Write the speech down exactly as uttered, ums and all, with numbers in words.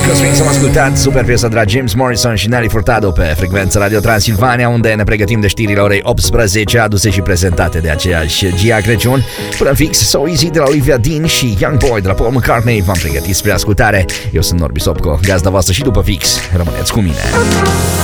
Swings am ascultat super piesa de la James Morrison și Nelly Furtado pe frecvența Radio Transilvania, unde ne pregătim de știrile orei optsprezece, aduse și prezentate de aceeași Gia Crăciun. Până fix, So Easy de la Olivia Dean și Young Boy de la Paul McCartney v-am pregătit spre ascultare. Eu sunt Norbi Sopco, gazda voastră și după fix. Rămâneți cu mine.